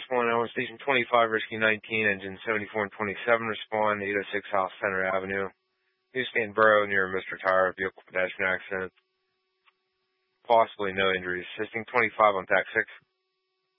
1, Elmer Station 25, Rescue 19, Engine 74 and 27, respond, 806 South Center Avenue. Newsstand Borough near Mr. Tire, vehicle pedestrian accident. Possibly no injuries. Assisting 25 on TAC 6.